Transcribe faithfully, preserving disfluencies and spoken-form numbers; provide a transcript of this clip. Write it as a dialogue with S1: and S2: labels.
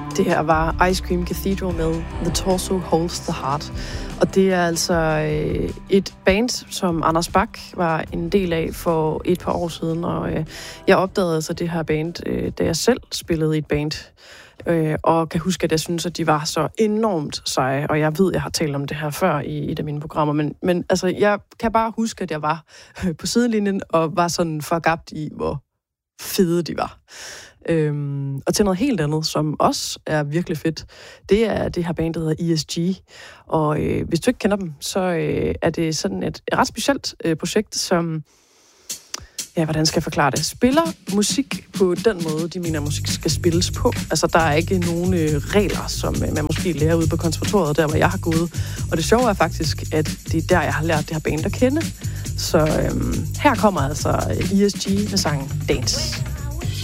S1: Det her var Ice Cream Cathedral med The Torso Holds the Heart. Og det er altså øh, et band, som Anders Bak var en del af for et par år siden. Og øh, jeg opdagede altså det her band, øh, da jeg selv spillede i et band. Øh, og kan huske, at jeg synes, at de var så enormt seje. Og jeg ved, at jeg har talt om det her før i et af mine programmer. Men, men altså, jeg kan bare huske, at jeg var øh, på sidelinjen og var sådan forgabt i, hvor fede de var. Øhm, og til noget helt andet, som også er virkelig fedt, det er det her band, der hedder E S G. Og øh, hvis du ikke kender dem, så øh, er det sådan et, et ret specielt øh, projekt, som, ja, hvordan skal jeg forklare det, spiller musik på den måde, de mener, musik skal spilles på. Altså, der er ikke nogen øh, regler, som øh, man måske lærer ude på konservatoriet, der hvor jeg har gået. Og det sjove er faktisk, at det er der, jeg har lært det her band at kende. Så øh, her kommer altså E S G med sangen Dance.